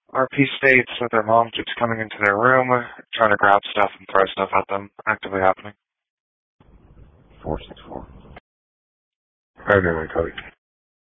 RP states that their mom keeps coming into their room, trying to grab stuff and throw stuff at them. Actively happening. 464. Right, Cody.